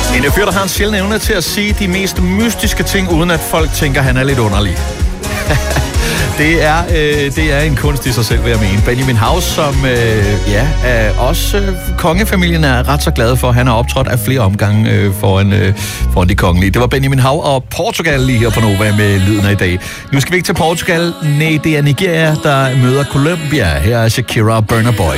En fyr, der har en sjælden evne til at sige de mest mystiske ting, uden at folk tænker, han er lidt underlig. Det er en kunst i sig selv, vil jeg mene. Benjamin Haus, som også kongefamilien er ret så glade for. Han har optrådt af flere omgange foran de kongelige. Det var Benjamin Haus og Portugal lige her på Nova med lyden af i dag. Nu skal vi ikke til Portugal. Nej, det er Nigeria, der møder Colombia. Her er Shakira og Burna Boy.